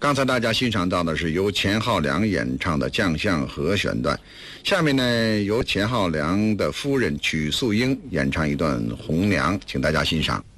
刚才大家欣赏到的是由钱浩良演唱的将相和选段，下面呢由钱浩良的夫人曲素英演唱一段红娘，请大家欣赏。